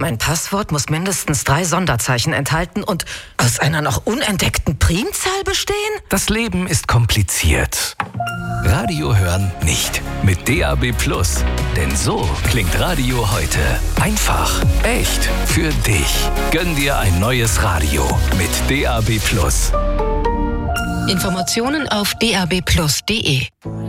Mein Passwort muss mindestens 3 Sonderzeichen enthalten und aus einer noch unentdeckten Primzahl bestehen? Das Leben ist kompliziert. Radio hören nicht mit DAB+. Denn so klingt Radio heute. Einfach, echt, für dich. Gönn dir ein neues Radio mit DAB+. Informationen auf dabplus.de.